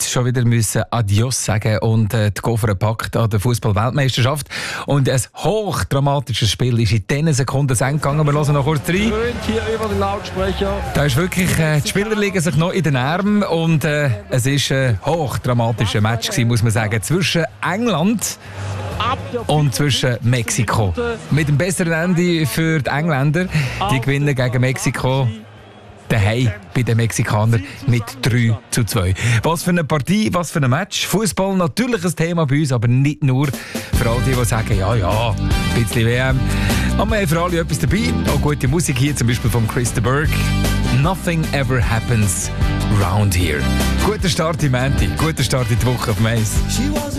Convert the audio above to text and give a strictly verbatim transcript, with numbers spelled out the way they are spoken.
schon wieder müssen Adios sagen und äh, die Koffer packt an der Fußball-Weltmeisterschaft. Und ein hochdramatisches Spiel ist in diesen Sekunden zu Ende gegangen. Wir hören noch kurz rein. Hier über den Lautsprecher. Da ist wirklich, äh, die Spieler liegen sich noch in den Armen und äh, es ist ein hochdramatischer Match gewesen, muss man sagen, zwischen England und zwischen Mexiko. Mit dem besseren Ende für die Engländer. Die gewinnen gegen Mexiko daheim bei den Mexikanern mit drei zu zwei. Was für eine Partie, was für ein Match. Fußball natürlich ein Thema bei uns, aber nicht nur. Für all die, die sagen, ja, ja, ein bisschen W M. Aber wir haben für alle etwas dabei. Auch gute Musik hier, zum Beispiel von Chris de Burgh. Nothing ever happens round here. Guter Start im Montag, guter Start in die Woche auf Mais.